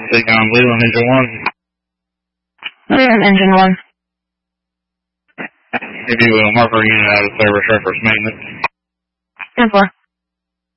Take on Leland, Engine 1. Leland, Engine 1. If you will, marker unit out of service, reference maintenance. 10-4.